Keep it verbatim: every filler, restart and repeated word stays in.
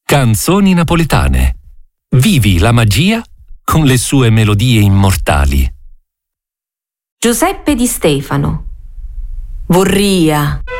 Canzoni napoletane. Vivi la magia con le sue melodie immortali. Giuseppe Di Stefano. Vorria.